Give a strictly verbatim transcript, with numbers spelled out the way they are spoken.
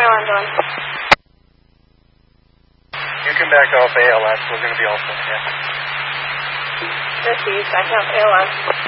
on, Dawn. You can back off A L S. We're going to be all set, yeah. Received. Back off A L S.